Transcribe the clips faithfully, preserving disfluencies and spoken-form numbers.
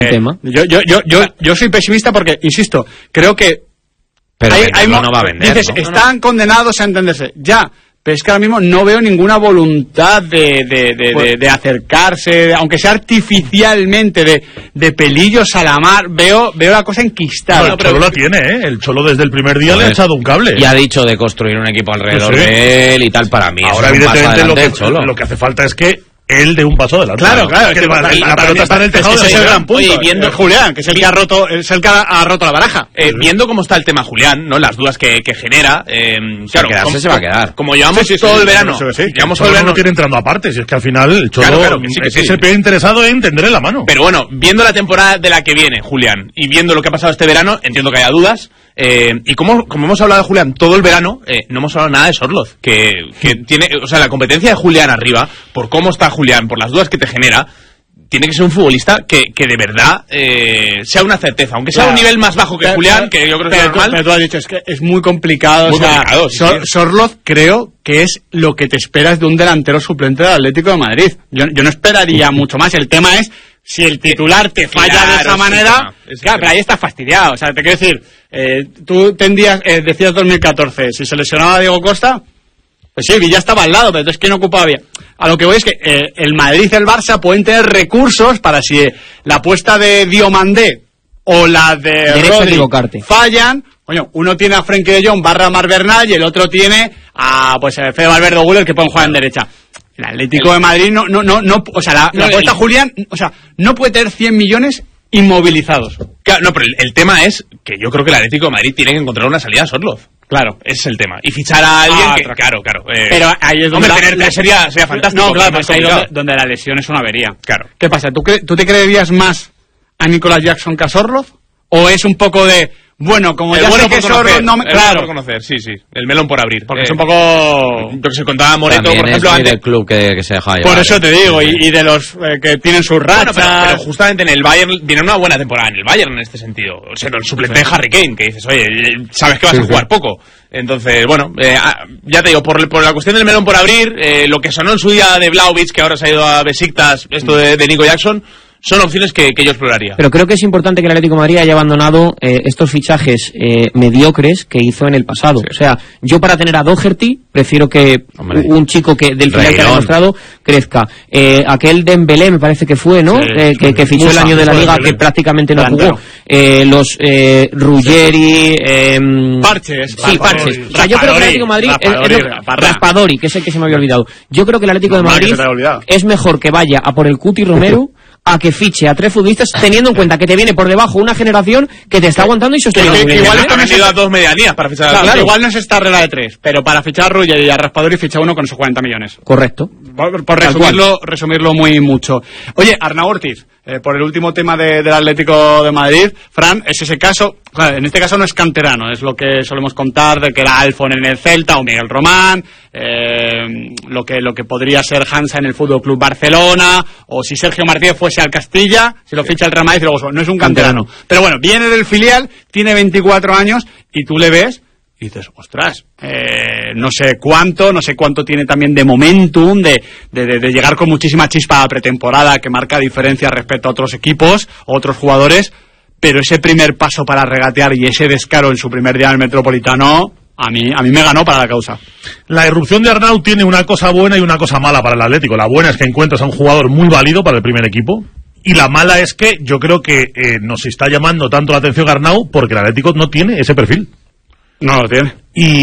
tema. Yo, yo, yo, yo, yo soy pesimista porque, insisto, creo que pero hay, hay, no va a vender, dices, ¿no? están condenados a entenderse. Ya, pero es que ahora mismo no veo ninguna voluntad de, de, de, pues, de, de acercarse, de, aunque sea artificialmente, de, de pelillos a la mar. Veo, veo la cosa enquistada. No, el Cholo la tiene, ¿eh? El Cholo desde el primer día Joder, le ha echado un cable. Y ha dicho de construir un equipo alrededor Sí, sí. de él y tal. Para mí ahora es un paso evidentemente lo adelante que, el Cholo. lo que hace falta es que él dé un paso adelante. Claro, claro, es que es que la, para- la para pelota mí está en el es- tejado ese de es el Julián. gran punto. Oye, viendo- Eh, Julián, que es el que ha roto, es el que ha, ha roto la baraja. Eh, viendo cómo está el tema Julián, ¿no? Las dudas que, que genera, eh, claro, quedarse como, se va a quedar. como llevamos Sí, sí, sí, todo el sí, verano, sí, sí, sí. llevamos El todo el Cholo verano, no quiere entrando aparte, si es que al final el Cholo Claro, claro, que sí, que es sí. el primer interesado en tenderle la mano. pero bueno, viendo la temporada de la que viene, Julián, y viendo lo que ha pasado este verano, entiendo que haya dudas. Eh, y como, como hemos hablado de Julián todo el verano, eh, no hemos hablado nada de Sorloz, que, que tiene, o sea, la competencia de Julián arriba, por cómo está Julián, por las dudas que te genera, tiene que ser un futbolista que, que de verdad eh, sea una certeza, aunque sea Claro. un nivel más bajo que Pero- Julián, que yo creo que es pero, tú- normal. pero tú has dicho, es que es muy complicado. Muy o sea, complicado, sí, Sor- sí. Sorloz creo que es lo que te esperas de un delantero suplente del Atlético de Madrid. Yo, yo no esperaría mucho más. El tema es si el titular te falla Claro, de es esa el manera. tema, es el Claro, tema. pero ahí estás fastidiado. O sea, te quiero decir, eh, tú tendrías, eh, decías dos mil catorce, si se lesionaba a Diego Costa, pues sí, Villa estaba al lado, pero entonces ¿quién ocupaba bien? A lo que voy es que eh, el Madrid y el Barça pueden tener recursos para si eh, la apuesta de Diomandé o la de Derecho a Rodri equivocarte. fallan, coño, uno tiene a Frenkie de Jong barra Mar Bernal y el otro tiene a pues a Fede Valverde o Güler que pueden jugar en derecha. El Atlético de Madrid no, no, no, no, o sea, la, la No, apuesta el- Julián, o sea, no puede tener cien millones inmovilizados. Claro, no, pero el, el tema es que yo creo que el Atlético de Madrid tiene que encontrar una salida a Sorloz. Claro, ese es el tema. Y fichar a alguien Ah, que, claro. claro, claro. eh, Pero ahí es donde hombre, la- tener la- tres sería, sería fantástico. No, claro, pero pues ahí complicado. donde, donde la lesión es una avería. Claro. ¿Qué pasa? ¿Tú, cre- ¿Tú te creerías más a Nicolás Jackson que a Sorloz? ¿O es un poco de, bueno, como El ya bueno sé que por Sorloz conocer, no me... el bueno Claro, por conocer, sí, sí. El melón por abrir. porque Eh, es un poco... Yo que se contaba Moreto, También por ejemplo, es muy antes. del club que, que se deja llevar. Por eso ¿eh? te digo, y, y de los eh, que tienen sus rachas... Bueno, pero, pero justamente en el Bayern viene una buena temporada en el Bayern en este sentido. O sea, el suplente de Harry Kane, que dices, oye, sabes que vas Sí, a jugar sí. poco. Entonces, bueno, eh, ah, ya te digo, por, por la cuestión del melón por abrir, eh, lo que sonó en su día de Vlahovic, que ahora se ha ido a Besiktas, esto de, de Nico Jackson, son opciones que, que yo exploraría. Pero creo que es importante que el Atlético de Madrid haya abandonado eh, estos fichajes eh, mediocres que hizo en el pasado. Sí. O sea, yo para tener a Doherty prefiero que Hombre. un chico que del final que ha Reguilón. demostrado crezca. Eh, aquel Dembélé me parece que fue, ¿no? Sí, Eh, que, que fichó Musa, el año de la Musa Liga Dembélé. que prácticamente no Delantero. jugó. Eh, los eh, Ruggeri, eh, Parches, Sí, Raspadori, Parches. O sea, yo creo que el Atlético de Madrid es- es Raspadori, lo- Parra. Raspadori, que es el que se me había olvidado. Yo creo que el Atlético de Normal que Madrid se te haya olvidado. es mejor que vaya a por el Cuti Romero a que fiche a tres futbolistas, teniendo en cuenta que te viene por debajo una generación que te está aguantando y sosteniendo. que- muy que bien. igual ha esto no vendido se- a dos medianías para fichar Claro, a claro, igual no es esta regla de tres, pero para fichar a Ruggeri y a Raspadori ficha uno con esos cuarenta millones. Correcto. Por, por Tal resumirlo, resumirlo muy mucho. Oye, Arnau Ortiz, eh, por el último tema de- del Atlético de Madrid, Fran, es ese caso, claro, en este caso no es canterano, es lo que solemos contar de que era Alfon en el Celta o Miguel Román, eh, lo que lo que podría ser Hansa en el Fútbol Club Barcelona, o si Sergio Martínez fuese al Castilla, si lo ficha el Real Madrid, luego no es un canterano. Pero bueno, viene del filial, tiene veinticuatro años y tú le ves y dices, ostras, eh, no sé cuánto, no sé cuánto tiene también de momentum, de, de, de, de llegar con muchísima chispa a la pretemporada que marca diferencia respecto a otros equipos, otros jugadores, pero ese primer paso para regatear y ese descaro en su primer día en el Metropolitano, a mí, a mí me ganó para la causa. La irrupción de Arnau tiene una cosa buena y una cosa mala para el Atlético. La buena es que encuentras a un jugador muy válido para el primer equipo. Y la mala es que yo creo que eh, nos está llamando tanto la atención Arnau porque el Atlético no tiene ese perfil. No lo tiene.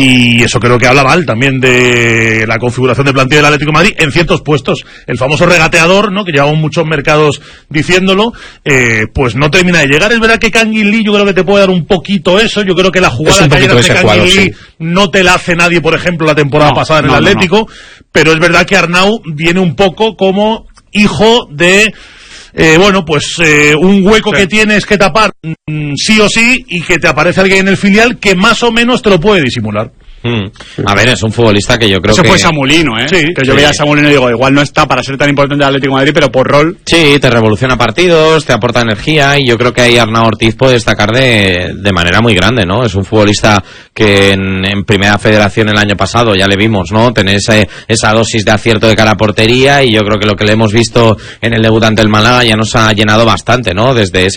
Y eso creo que habla mal también de la configuración de plantilla del Atlético de Madrid en ciertos puestos. El famoso regateador, ¿no?, que llevamos muchos mercados diciéndolo, eh, pues no termina de llegar. Es verdad que Kangin Lee yo creo que te puede dar un poquito eso. Yo creo que la jugada Es un que ayer poquito hace ese Kangin jugador, Lee sí. no te la hace nadie, por ejemplo, la temporada No, pasada en no, el no, Atlético. Pero es verdad que Arnau viene un poco como hijo de... Eh, bueno, pues eh, un hueco Sí. que tienes que tapar mm, sí o sí y que te aparece alguien en el filial que más o menos te lo puede disimular. Mm. A ver, es un futbolista que yo creo Eso que... fue Samulino, ¿eh? Sí, que yo sí. veía a Samulino y digo, igual no está para ser tan importante el Atlético de Madrid, pero por rol... Sí, te revoluciona partidos, te aporta energía y yo creo que ahí Arnau Ortiz puede destacar de, de manera muy grande, ¿no? Es un futbolista que en, en Primera Federación el año pasado ya le vimos, ¿no? Tener ese, esa dosis de acierto de cara a portería y yo creo que lo que le hemos visto en el debut ante el Málaga ya nos ha llenado bastante, ¿no? Desde ese